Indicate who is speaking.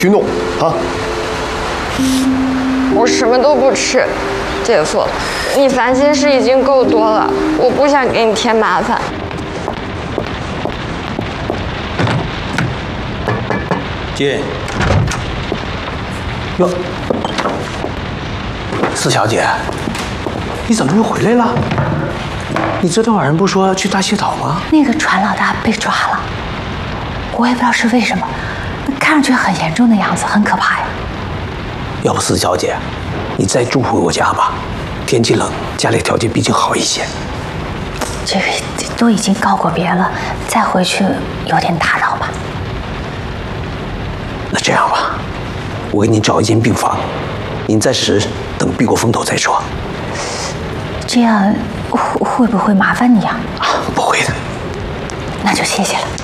Speaker 1: 去弄啊！
Speaker 2: 我什么都不吃，姐夫，你烦心事已经够多了，我不想给你添麻烦。
Speaker 3: 进。哟，四小姐，你怎么又回来了？你昨天晚上不说要去大洗岛吗？
Speaker 4: 那个船老大被抓了，我也不知道是为什么，看上去很严重的样子，很可怕呀。
Speaker 3: 要不四小姐，你再住回我家吧，天气冷，家里条件毕竟好一些。
Speaker 4: 这个都已经告过别了，再回去有点打扰吧。
Speaker 3: 那这样吧，我给你找一间病房，您暂时等避过风头再说。
Speaker 4: 这样会不会麻烦你啊？
Speaker 3: 不会的。
Speaker 4: 那就谢谢了。